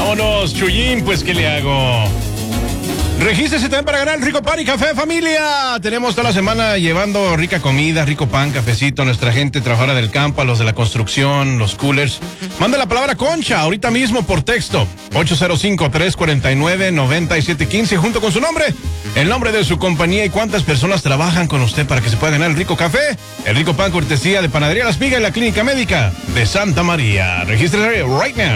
Vámonos, Chuyín, pues ¿qué le hago? Regístrese también para ganar el Rico Pan y Café, familia. Tenemos toda la semana llevando rica comida, rico pan, cafecito a nuestra gente trabajadora del campo, a los de la construcción, los coolers. Manda la palabra Concha ahorita mismo por texto. 805-349-9715 junto con su nombre, el nombre de su compañía y cuántas personas trabajan con usted para que se pueda ganar el rico café, el rico pan cortesía de Panadería La Espiga y la Clínica Médica de Santa María. Regístrese right now.